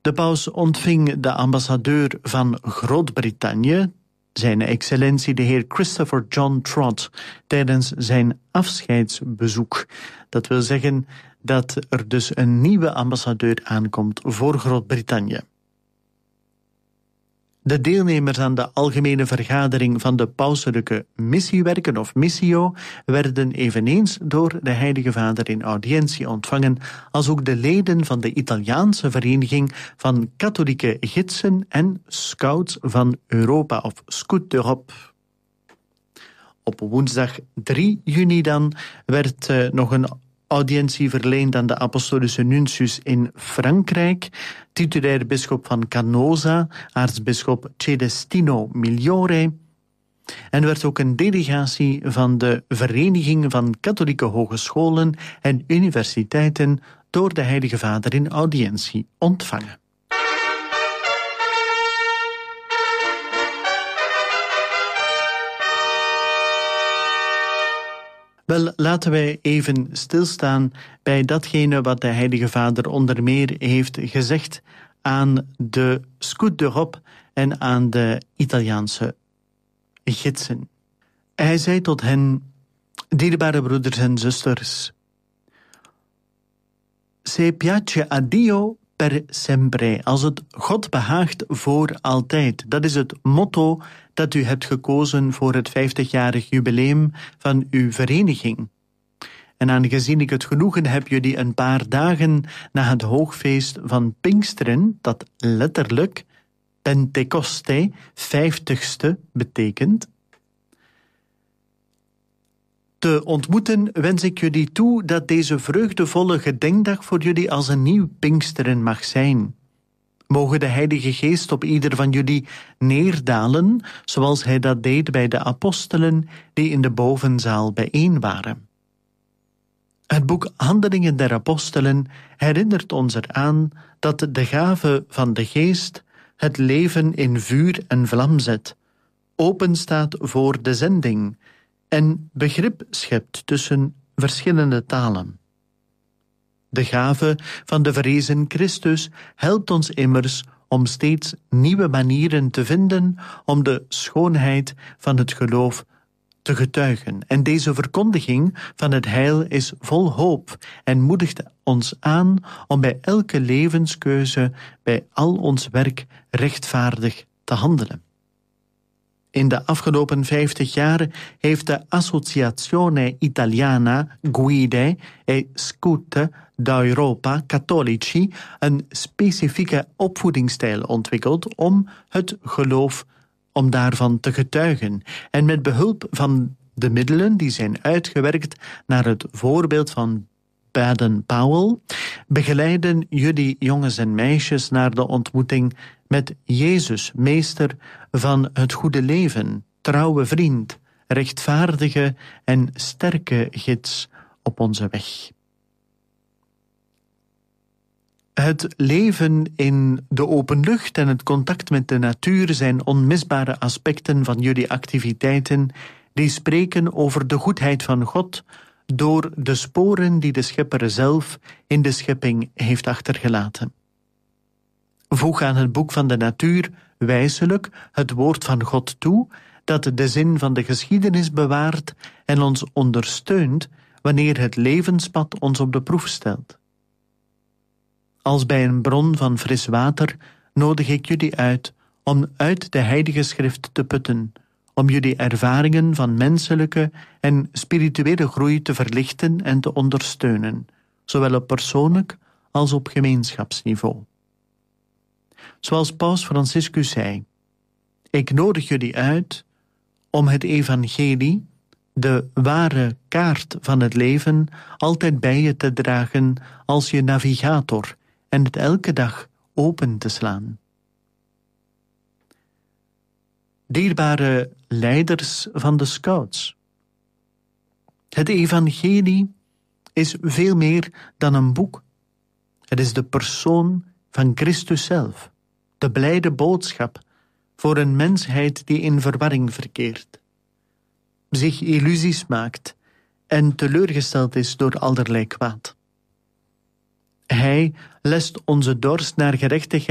De paus ontving de ambassadeur van Groot-Brittannië, zijn excellentie de heer Christopher John Trott, tijdens zijn afscheidsbezoek. Dat wil zeggen dat er dus een nieuwe ambassadeur aankomt voor Groot-Brittannië. De deelnemers aan de algemene vergadering van de pauselijke missiewerken of missio werden eveneens door de Heilige Vader in audiëntie ontvangen, als ook de leden van de Italiaanse Vereniging van Katholieke Gidsen en Scouts van Europa of Scout d'Europe. Op woensdag 3 juni dan werd nog een audiëntie verleend aan de apostolische nuntius in Frankrijk, titulair bisschop van Canosa, aartsbisschop Celestino Migliore, en werd ook een delegatie van de Vereniging van Katholieke Hogescholen en Universiteiten door de Heilige Vader in audiëntie ontvangen. Wel, laten wij even stilstaan bij datgene wat de Heilige Vader onder meer heeft gezegd aan de Scout d'Europe en aan de Italiaanse gidsen. Hij zei tot hen: dierbare broeders en zusters, se piace a Dio per sempre, als het God behaagt voor altijd. Dat is het motto dat u hebt gekozen voor het 50-jarig jubileum van uw vereniging. En aangezien ik het genoegen heb jullie een paar dagen na het hoogfeest van Pinksteren, dat letterlijk Pentecoste, 50ste, betekent, te ontmoeten, wens ik jullie toe dat deze vreugdevolle gedenkdag voor jullie als een nieuw Pinksteren mag zijn. Mogen de Heilige Geest op ieder van jullie neerdalen, zoals hij dat deed bij de apostelen die in de bovenzaal bijeen waren. Het boek Handelingen der Apostelen herinnert ons eraan dat de gave van de Geest het leven in vuur en vlam zet, openstaat voor de zending en begrip schept tussen verschillende talen. De gave van de verrezen Christus helpt ons immers om steeds nieuwe manieren te vinden om de schoonheid van het geloof te getuigen. En deze verkondiging van het heil is vol hoop en moedigt ons aan om bij elke levenskeuze, bij al ons werk rechtvaardig te handelen. In de afgelopen 50 jaar heeft de Associazione Italiana Guide e Scout d'Europa Cattolici een specifieke opvoedingsstijl ontwikkeld om het geloof, om daarvan te getuigen. En met behulp van de middelen die zijn uitgewerkt naar het voorbeeld van Baden-Powell, begeleiden jullie jongens en meisjes naar de ontmoeting met Jezus, meester van het goede leven, trouwe vriend, rechtvaardige en sterke gids op onze weg. Het leven in de open lucht en het contact met de natuur zijn onmisbare aspecten van jullie activiteiten die spreken over de goedheid van God door de sporen die de Schepper zelf in de schepping heeft achtergelaten. Voeg aan het boek van de natuur wijselijk het woord van God toe, dat de zin van de geschiedenis bewaart en ons ondersteunt wanneer het levenspad ons op de proef stelt. Als bij een bron van fris water nodig ik jullie uit om uit de Heilige Schrift te putten, om jullie ervaringen van menselijke en spirituele groei te verlichten en te ondersteunen, zowel op persoonlijk als op gemeenschapsniveau. Zoals Paus Franciscus zei: ik nodig jullie uit om het evangelie, de ware kaart van het leven, altijd bij je te dragen als je navigator en het elke dag open te slaan. Dierbare leiders van de Scouts, het evangelie is veel meer dan een boek. Het is de persoon van Christus zelf, de blijde boodschap voor een mensheid die in verwarring verkeert, zich illusies maakt en teleurgesteld is door allerlei kwaad. Hij lest onze dorst naar gerechtigheid